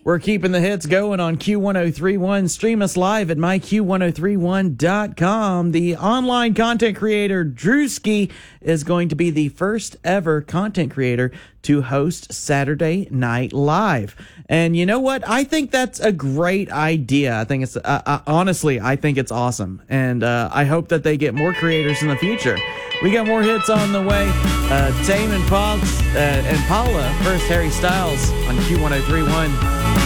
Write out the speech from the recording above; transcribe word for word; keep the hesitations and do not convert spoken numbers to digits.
We're keeping the hits going on Q ten thirty-one. Stream us live at my q ten thirty-one dot com. The online content creator Drewski is going to be the first ever content creator to host Saturday Night Live. And you know what? I think that's a great idea. I think it's, uh, uh, honestly, I think it's awesome. And uh, I hope that they get more creators in the future. We got more hits on the way. Uh, Tame and Pogs uh, and Paula, first Harry Styles on Q ten thirty-one.